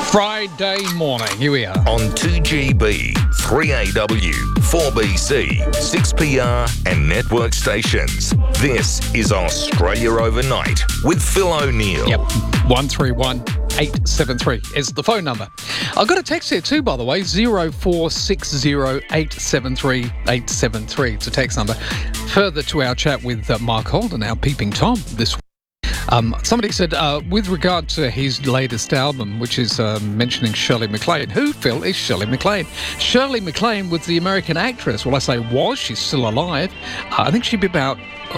Friday morning, here we are. On 2GB, 3AW, 4BC, 6PR and network stations. This is Australia Overnight with Phil O'Neill. Yep, 131873 is the phone number. I've got a text here too, by the way, 0460873873. It's a text number. Further to our chat with Mark Holden, our Peeping Tom this week. Somebody said, with regard to his latest album, which is mentioning Shirley MacLaine. Who, Phil, is Shirley MacLaine? Shirley MacLaine was the American actress. Well, I say was. She's still alive. I think she'd be about,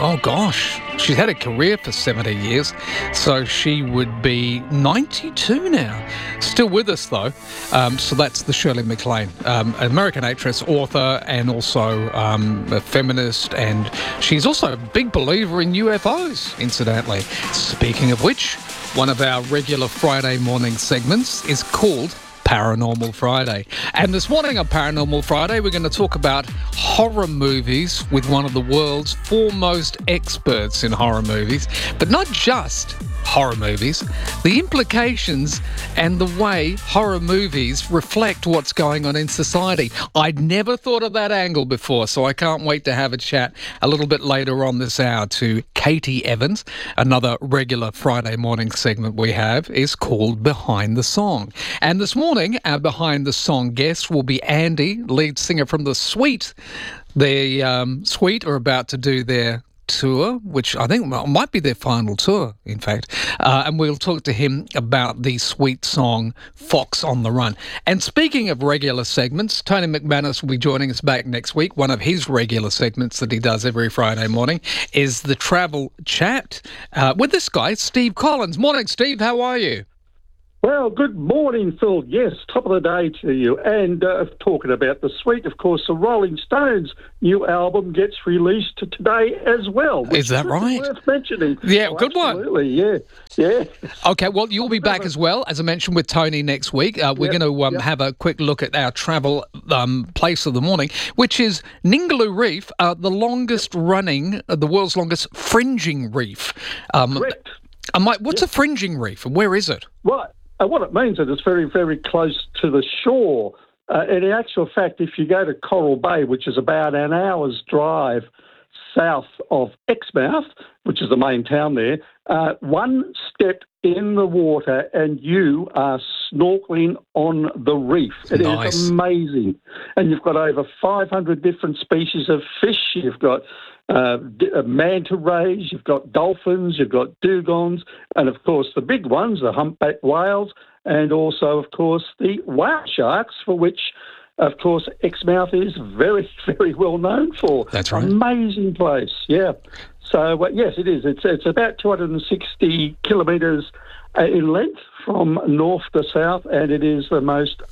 she's had a career for 70 years. So she would be 92 now. Still with us, though. So that's the Shirley MacLaine. American actress, author, and also a feminist. And she's also a big believer in UFOs, incidentally. Speaking of which, one of our regular Friday morning segments is called Paranormal Friday. And this morning on Paranormal Friday, we're going to talk about horror movies with one of the world's foremost experts in horror movies, but not just horror movies, the implications and the way horror movies reflect what's going on in society. I'd never thought of that angle before, so I can't wait to have a chat a little bit later on this hour to Katie Evans. Another regular Friday morning segment we have is called Behind the Song. And this morning, our Behind the Song guest will be Andy, lead singer from The Sweet. The Sweet are about to do their tour, which I think might be their final tour, in fact. And we'll talk to him about the Sweet song, Fox on the Run. And speaking of regular segments, Tony McManus will be joining us back next week. One of his regular segments that he does every Friday morning is the Travel Chat with this guy, Steve Collins. Morning, Steve. How are you? Well, good morning, Phil. Yes, top of the day to you. And talking about The Sweet, of course, the Rolling Stones' new album gets released today as well. Is that right? Worth mentioning. Yeah, good one. Absolutely, yeah. Okay, well, you'll be back as well, as I mentioned, with Tony next week. We're going to have a quick look at our travel place of the morning, which is Ningaloo Reef, the longest running, the world's longest fringing reef. Correct. What's a fringing reef and where is it? Right. What it means is it's very, very close to the shore. And in actual fact, if you go to Coral Bay, which is about an hour's drive south of Exmouth, which is the main town there, one step in the water and you are snorkeling on the reef. It is amazing. And you've got over 500 different species of fish. You've got manta rays, you've got dolphins, you've got dugongs, and of course the big ones, the humpback whales, and also, of course, the whale sharks, for which, of course, Exmouth is very, very well known for. That's right. Amazing place, yeah. So, yes, it is. It's about 260 kilometres in length from north to south, and it is the most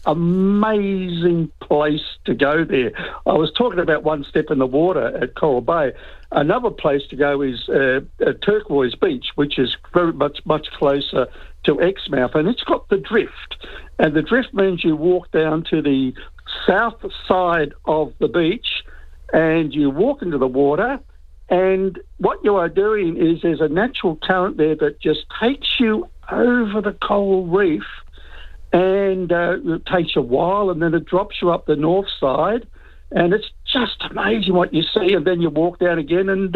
amazing place to go there. I was talking about one step in the water at Coral Bay. Another place to go is Turquoise Beach, which is very much closer to Exmouth, and it's got the drift. And the drift means you walk down to the south side of the beach and you walk into the water, and what you are doing is there's a natural current there that just takes you over the coral reef, and it takes a while, and then it drops you up the north side, and it's just amazing what you see. And then you walk down again and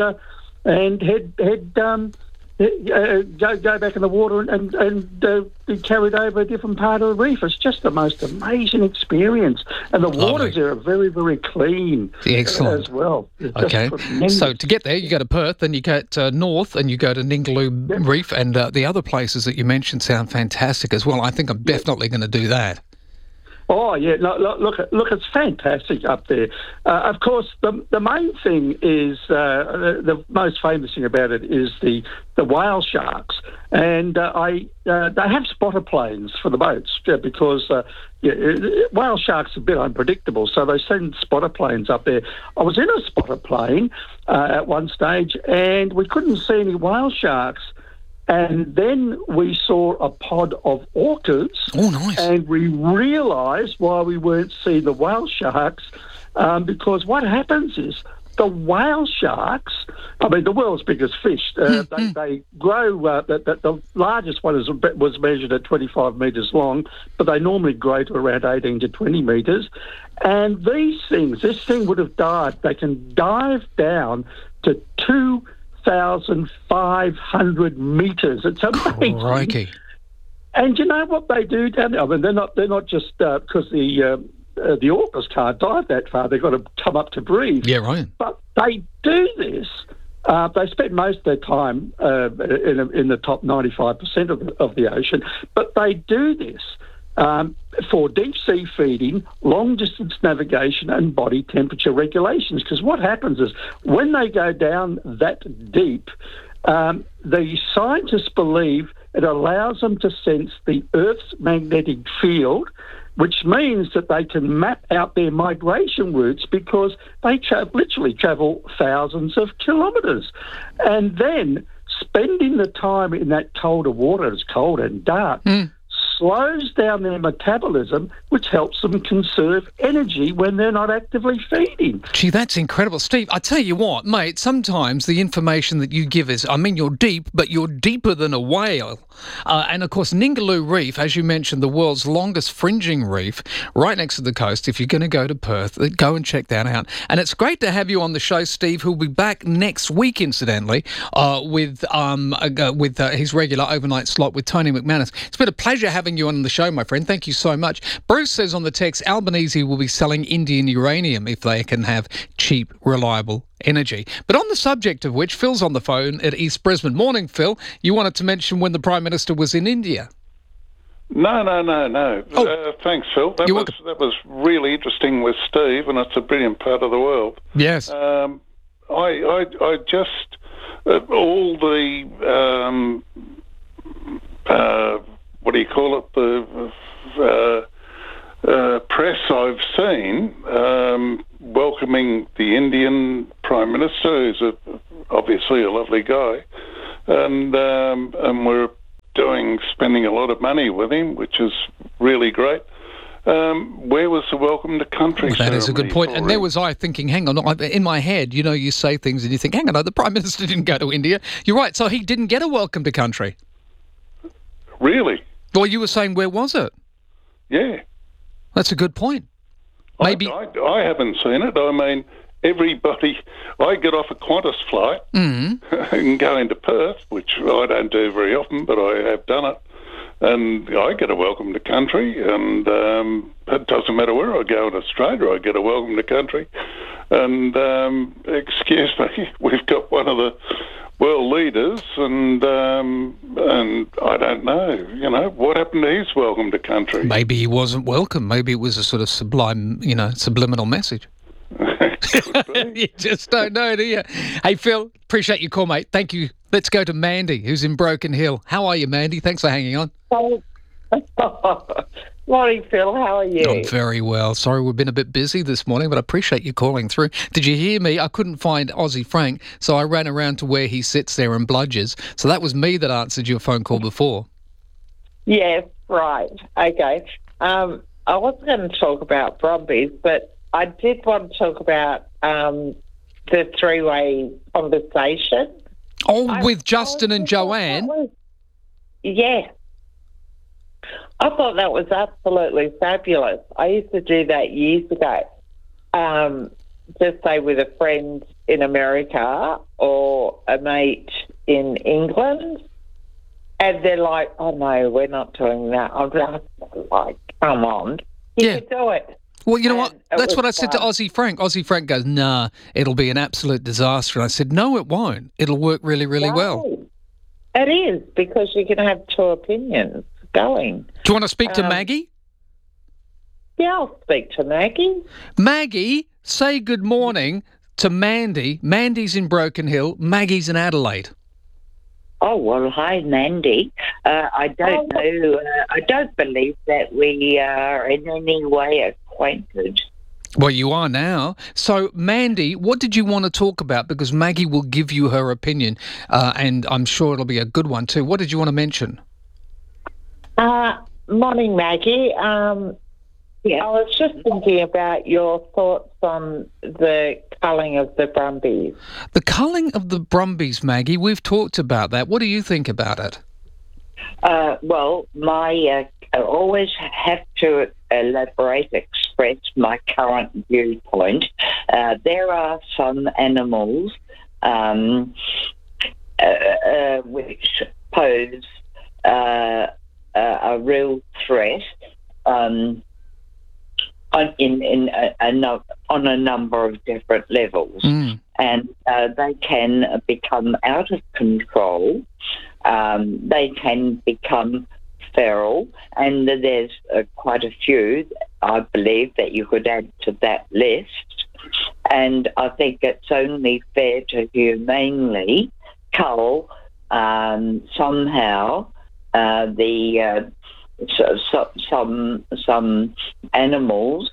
go back in the water and be carried over a different part of the reef. It's just the most amazing experience. And the waters there are very, very clean. Excellent. As well. Okay. So to get there, you go to Perth, then you get north and you go to Ningaloo Reef, and the other places that you mentioned sound fantastic as well. I think I'm definitely going to do that. Oh, yeah. Look, it's fantastic up there. Of course, the main thing is, the most famous thing about it is the whale sharks. And they have spotter planes for the boats because whale sharks are a bit unpredictable, so they send spotter planes up there. I was in a spotter plane at one stage, and we couldn't see any whale sharks. And then we saw a pod of orcas. Oh, nice. And we realised why we weren't seeing the whale sharks, because what happens is the whale sharks, I mean, the world's biggest fish, they grow, the largest one was measured at 25 metres long, but they normally grow to around 18 to 20 metres. And this thing would have dived, they can dive down to 2,500 metres. It's amazing. Crikey. And you know what they do down there? I mean, they're not just because the orcas can't dive that far. They've got to come up to breathe. Yeah, right. But they do this. They spend most of their time in the top 95% of the ocean. But they do this for deep sea feeding, long distance navigation, and body temperature regulations. Because what happens is when they go down that deep, the scientists believe it allows them to sense the Earth's magnetic field, which means that they can map out their migration routes because they literally travel thousands of kilometres. And then spending the time in that colder water, it's cold and dark, slows down their metabolism, which helps them conserve energy when they're not actively feeding. Gee, that's incredible. Steve, I tell you what, mate, sometimes the information that you give is, I mean, you're deep, but you're deeper than a whale. And, of course, Ningaloo Reef, as you mentioned, the world's longest fringing reef, right next to the coast. If you're going to go to Perth, go and check that out. And it's great to have you on the show, Steve, who'll be back next week, incidentally, with his regular overnight slot with Tony McManus. It's been a pleasure having you on the show, my friend. Thank you so much. Bruce says on the text, Albanese will be selling Indian uranium if they can have cheap, reliable energy. But on the subject of which, Phil's on the phone at East Brisbane. Morning, Phil. You wanted to mention when the Prime Minister was in India. No. Oh. Thanks, Phil. That was really interesting with Steve, and it's a brilliant part of the world. Yes. I just all the what do you call it? The press I've seen welcoming the Indian Prime Minister, who's obviously a lovely guy, and we're spending a lot of money with him, which is really great. Where was the welcome to country? Well, that is a good point. And there was I thinking, hang on, in my head, you say things and you think, hang on, the Prime Minister didn't go to India. You're right, so he didn't get a welcome to country. Really? Well, you were saying, where was it? Yeah. That's a good point. Maybe I haven't seen it. I mean, everybody... I get off a Qantas flight and go into Perth, which I don't do very often, but I have done it. And I get a welcome to country, and it doesn't matter where I go in Australia, I get a welcome to country. And, excuse me, we've got one of the world leaders, and I don't know, what happened to his welcome to country? Maybe he wasn't welcome. Maybe it was a sort of subliminal message. You just don't know, do you? Hey, Phil, appreciate your call, mate. Thank you. Let's go to Mandy, who's in Broken Hill. How are you, Mandy? Thanks for hanging on. Morning, Phil. How are you? I'm very well. Sorry, we've been a bit busy this morning, but I appreciate you calling through. Did you hear me? I couldn't find Aussie Frank, so I ran around to where he sits there and bludgers. So that was me that answered your phone call before. Yes, right. Okay. I wasn't going to talk about Brumbies, but I did want to talk about the three-way conversation. With Justin and Joanne? Yeah. I thought that was absolutely fabulous. I used to do that years ago. Just say with a friend in America or a mate in England, and they're like, oh, no, we're not doing that. I'm just like, come on. You can do it. Well, you know what? That's what I said to Aussie Frank. Aussie Frank goes, nah, it'll be an absolute disaster. And I said, no, it won't. It'll work really, really well. It is, because you can have two opinions going. Do you want to speak to Maggie? Yeah, I'll speak to Maggie. Maggie, say good morning to Mandy. Mandy's in Broken Hill. Maggie's in Adelaide. Oh, well, hi, Mandy. I don't know. I don't believe that we are in any way acquainted. Well, you are now. So, Mandy, what did you want to talk about? Because Maggie will give you her opinion, and I'm sure it'll be a good one too. What did you want to mention? Morning, Maggie. I was just thinking about your thoughts on the culling of the Brumbies. The culling of the Brumbies, Maggie, we've talked about that. What do you think about it? Well, I always have to express my current viewpoint. There are some animals which pose a real threat on a number of different levels, and they can become out of control. They can become feral, and there's quite a few, I believe, that you could add to that list. And I think it's only fair to humanely cull somehow some animals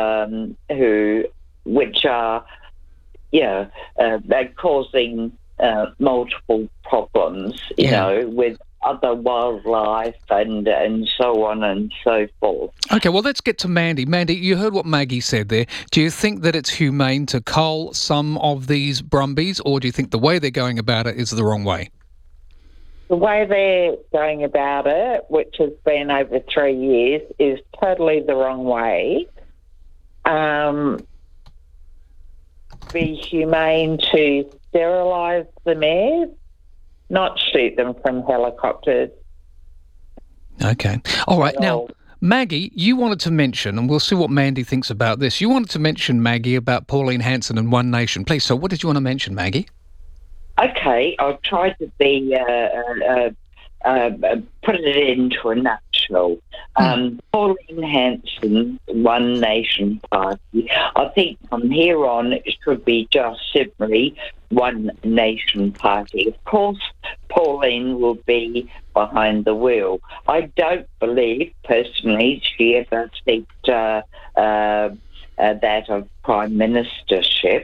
which are they're causing multiple problems, you know, with other wildlife and so on and so forth. Okay, well, let's get to Mandy. Mandy, you heard what Maggie said there. Do you think that it's humane to cull some of these Brumbies, or do you think the way they're going about it is the wrong way? The way they're going about it, which has been over 3 years, is totally the wrong way. Be humane to sterilise the mares, not shoot them from helicopters. Okay. All right. Now, Maggie, you wanted to mention, and we'll see what Mandy thinks about this. You wanted to mention, Maggie, about Pauline Hanson and One Nation. Please, so what did you want to mention, Maggie? Okay, I'll try to be put it into a nutshell. Pauline Hanson, One Nation Party. I think from here on it should be just simply One Nation Party. Of course, Pauline will be behind the wheel. I don't believe, personally, she ever seeked that of Prime Ministership.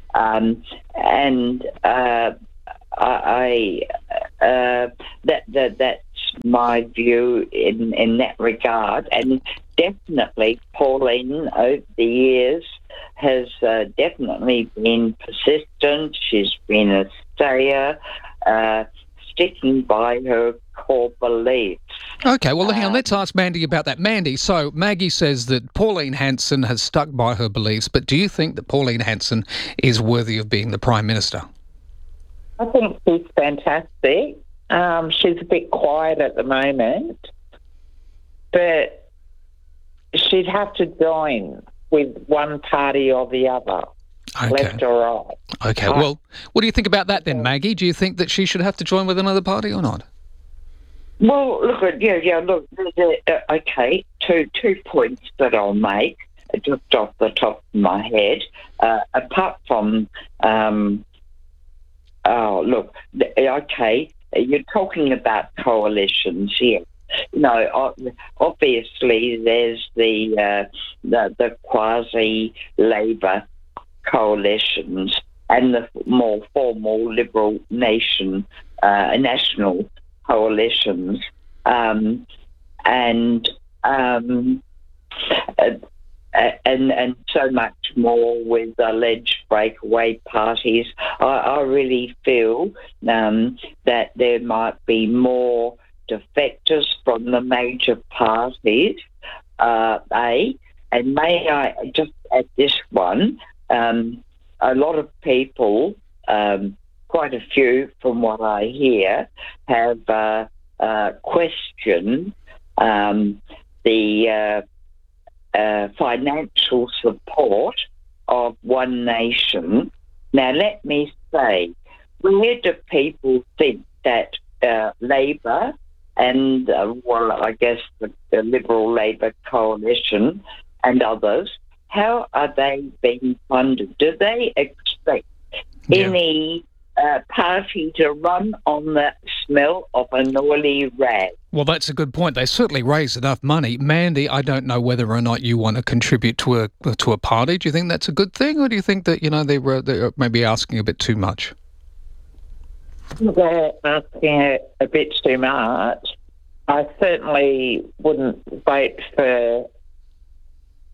That's my view in that regard, and definitely Pauline over the years has definitely been persistent. She's been a stayer, sticking by her core beliefs. Okay, well, hang on, let's ask Mandy about that. Mandy, so Maggie says that Pauline Hanson has stuck by her beliefs, but do you think that Pauline Hanson is worthy of being the Prime Minister? I think she's fantastic. She's a bit quiet at the moment, but she'd have to join with one party or the other, left or right. Okay, well, what do you think about that then, Maggie? Do you think that she should have to join with another party or not? Well, look, okay, two points that I'll make just off the top of my head. Apart from, okay, you're talking about coalitions, yes. You know, obviously there's the quasi-Labour coalitions and the more formal Liberal national coalitions, and so much more with alleged breakaway parties. I really feel that there might be more defectors from the major parties. And may I just add this one? A lot of people, quite a few from what I hear, have questioned the financial support of One Nation. Now, let me say, where do people think that Labour and, I guess the Liberal Labour coalition and others, how are they being funded? Do they expect any party to run on the smell of an oily rag? Well, that's a good point. They certainly raise enough money. Mandy, I don't know whether or not you want to contribute to a party. Do you think that's a good thing, or do you think that, you know, they're maybe asking a bit too much? They're asking a bit too much. I certainly wouldn't vote for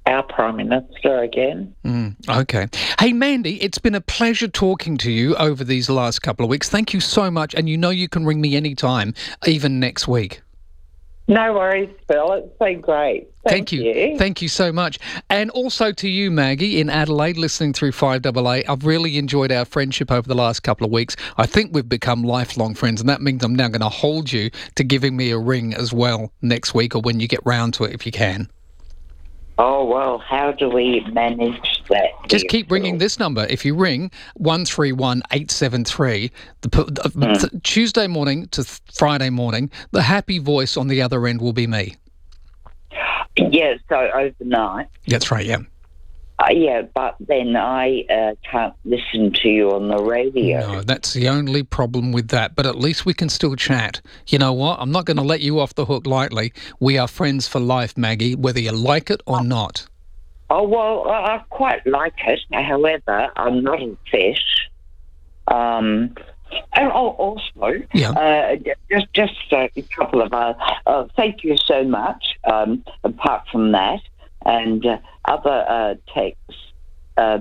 our Prime Minister again. Okay. Hey, Mandy, it's been a pleasure talking to you over these last couple of weeks. Thank you so much. And you know you can ring me anytime, even next week. No worries, Phil. It's been great. Thank you. Thank you so much. And also to you, Maggie, in Adelaide, listening through 5AA. I've really enjoyed our friendship over the last couple of weeks. I think we've become lifelong friends, and that means I'm now going to hold you to giving me a ring as well next week, or when you get round to it, if you can. Oh, well, how do we manage that? Just keep ringing this number. If you ring 131873, Tuesday morning to Friday morning, the happy voice on the other end will be me. Yeah, so overnight. That's right, yeah. Yeah, but then I can't listen to you on the radio. No, that's the only problem with that. But at least we can still chat. You know what? I'm not going to let you off the hook lightly. We are friends for life, Maggie, whether you like it or not. Oh, well, I quite like it. However, I'm not a fish. And also, just a couple of thank you so much, apart from that, and other texts that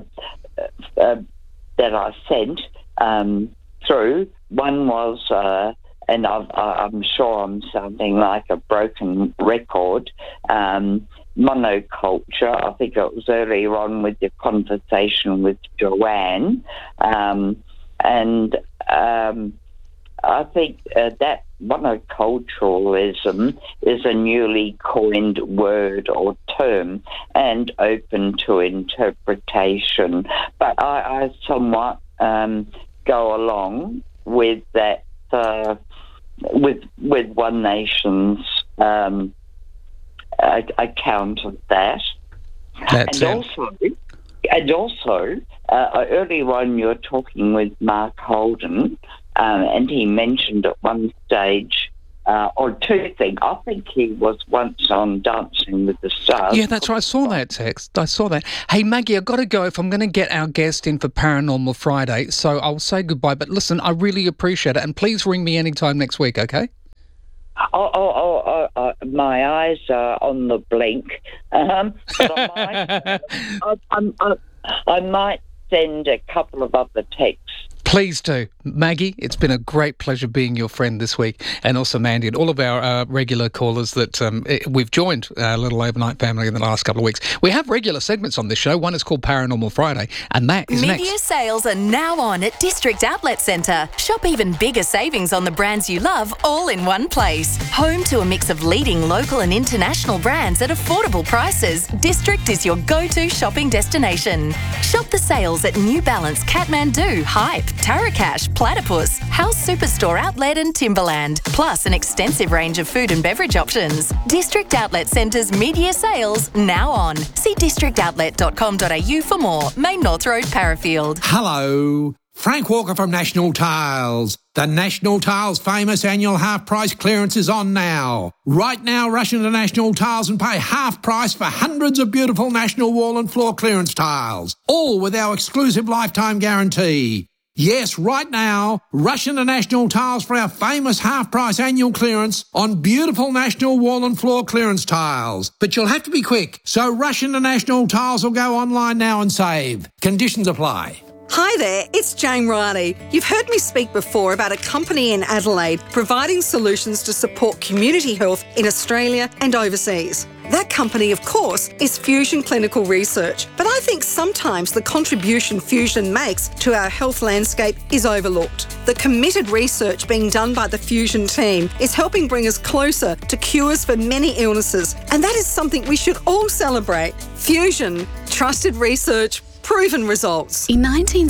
I sent through. One was, and I'm sure I'm sounding like a broken record, monoculture. I think it was earlier on with your conversation with Joanne, and I think that monoculturalism is a newly coined word or term and open to interpretation. But I somewhat go along with that, with One Nation's account of that. And also, earlier on you were talking with Mark Holden, and he mentioned at one stage, or two things. I think he was once on Dancing with the Stars. Yeah, that's right. I saw that text. I saw that. Hey, Maggie, I've got to go if I'm going to get our guest in for Paranormal Friday, so I'll say goodbye. But listen, I really appreciate it, and please ring me anytime next week, okay? My eyes are on the blink. But I might send a couple of other texts. Please do. Maggie, it's been a great pleasure being your friend this week, and also Mandy and all of our regular callers that we've joined our little overnight family in the last couple of weeks. We have regular segments on this show. One is called Paranormal Friday, and that is next. Media sales are now on at District Outlet Centre. Shop even bigger savings on the brands you love all in one place. Home to a mix of leading local and international brands at affordable prices, District is your go-to shopping destination. Shop the sales at New Balance, Kathmandu, Hype, Tarakash, Platypus, House Superstore Outlet and Timberland, plus an extensive range of food and beverage options. District Outlet Centre's media sales now on. See districtoutlet.com.au for more. Main North Road, Parafield. Hello, Frank Walker from National Tiles. The National Tiles famous annual half-price clearance is on now. Right now, rush into National Tiles and pay half price for hundreds of beautiful National wall and floor clearance tiles, all with our exclusive lifetime guarantee. Yes, right now, rush into National Tiles for our famous half-price annual clearance on beautiful National wall and floor clearance tiles. But you'll have to be quick, so rush into National Tiles or go online now and save. Conditions apply. Hi there, it's Jane Riley. You've heard me speak before about a company in Adelaide providing solutions to support community health in Australia and overseas. That company, of course, is Fusion Clinical Research, but I think sometimes the contribution Fusion makes to our health landscape is overlooked. The committed research being done by the Fusion team is helping bring us closer to cures for many illnesses, and that is something we should all celebrate. Fusion, trusted research, proven results. In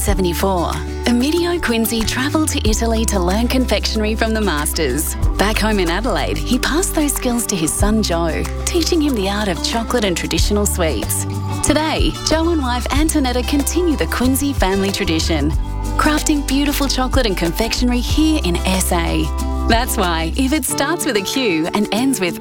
1974, Amidio Quincy travelled to Italy to learn confectionery from the masters. Back home in Adelaide, he passed those skills to his son Joe, teaching him the art of chocolate and traditional sweets. Today, Joe and wife Antonetta continue the Quincy family tradition, crafting beautiful chocolate and confectionery here in SA. That's why, if it starts with a Q and ends with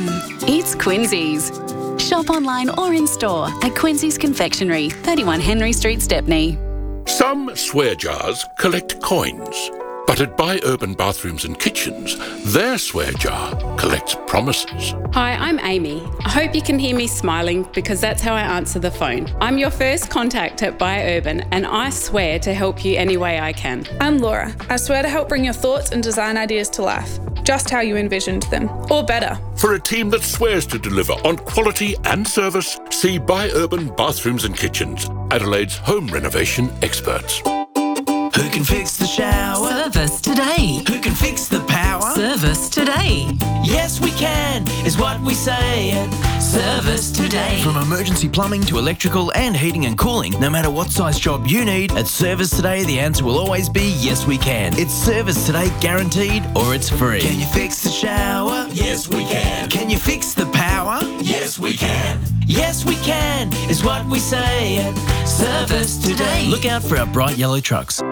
it's Quincy's. Shop online or in store at Quincy's Confectionery, 31 Henry Street, Stepney. Some swear jars collect coins. But at Buy Urban Bathrooms and Kitchens, their swear jar collects promises. Hi, I'm Amy. I hope you can hear me smiling because that's how I answer the phone. I'm your first contact at Buy Urban and I swear to help you any way I can. I'm Laura. I swear to help bring your thoughts and design ideas to life, just how you envisioned them, or better. For a team that swears to deliver on quality and service, see Buy Urban Bathrooms and Kitchens, Adelaide's home renovation experts. Who can fix the shower? Service today. Who can fix the power? Service today. Yes, we can, is what we say at Service Today. From emergency plumbing to electrical and heating and cooling, no matter what size job you need, at Service Today, the answer will always be yes, we can. It's Service Today guaranteed or it's free. Can you fix the shower? Yes, we can. Can you fix the power? Yes, we can. Yes, we can, is what we say at Service Today. Look out for our bright yellow trucks.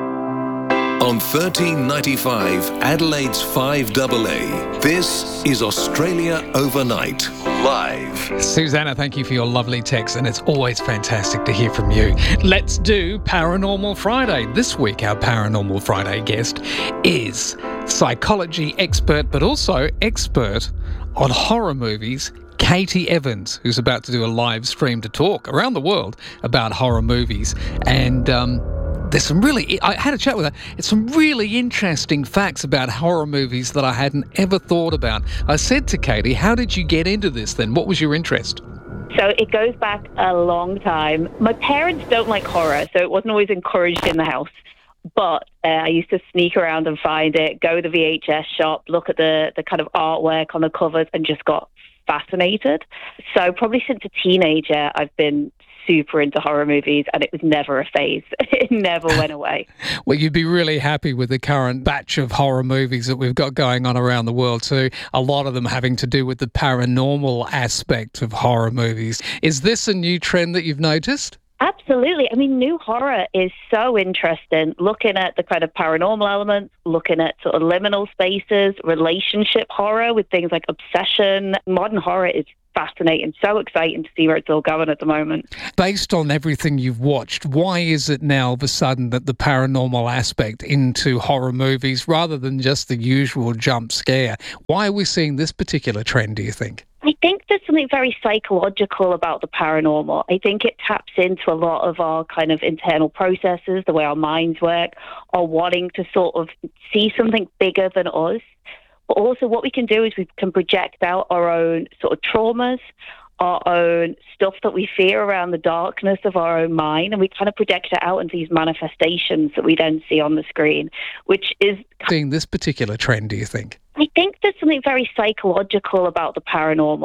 On 1395 Adelaide's 5AA, this is Australia Overnight, live. Susanna, thank you for your lovely text, and it's always fantastic to hear from you. Let's do Paranormal Friday. This week, our Paranormal Friday guest is psychology expert, but also expert on horror movies, Katie Evans, who's about to do a live stream to talk around the world about horror movies. And there's some really, I had a chat with her, it's some really interesting facts about horror movies that I hadn't ever thought about. I said to Katie, how did you get into this then? What was your interest? So it goes back a long time. My parents don't like horror, so it wasn't always encouraged in the house. But I used to sneak around and find it, go to the VHS shop, look at the kind of artwork on the covers and just got fascinated. So probably since a teenager, I've been super into horror movies and it was never a phase. It never went away. Well, you'd be really happy with the current batch of horror movies that we've got going on around the world too. A lot of them having to do with the paranormal aspect of horror movies. Is this a new trend that you've noticed? Absolutely. I mean, new horror is so interesting, looking at the kind of paranormal elements, looking at sort of liminal spaces, relationship horror with things like obsession. Modern horror is fascinating, so exciting to see where it's all going at the moment. Based on everything you've watched, why is it now all of a sudden that the paranormal aspect into horror movies, rather than just the usual jump scare, why are we seeing this particular trend, do you think? I think there's something very psychological about the paranormal. I think it taps into a lot of our kind of internal processes, the way our minds work, our wanting to sort of see something bigger than us. But also what we can do is we can project out our own sort of traumas, our own stuff that we fear around the darkness of our own mind, and we kind of project it out into these manifestations that we then see on the screen, which is... Seeing this particular trend, do you think? I think there's something very psychological about the paranormal.